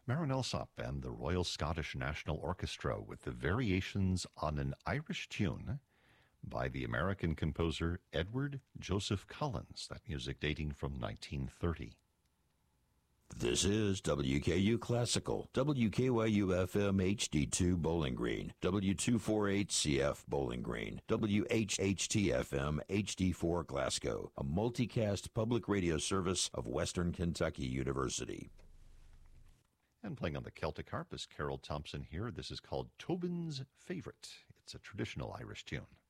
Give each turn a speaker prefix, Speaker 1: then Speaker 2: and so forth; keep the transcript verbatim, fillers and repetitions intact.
Speaker 1: Marin Alsop and the Royal Scottish National Orchestra with the variations on an Irish tune by the American composer Edward Joseph Collins, that music dating from nineteen thirty.
Speaker 2: This is W K U Classical, W K Y U F M H D two Bowling Green, W two forty-eight C F Bowling Green, W H H T F M H D four Glasgow, a multicast public radio service of Western Kentucky University.
Speaker 1: And playing on the Celtic harp is Carol Thompson here. This is called Tobin's Favourite. It's a traditional Irish tune.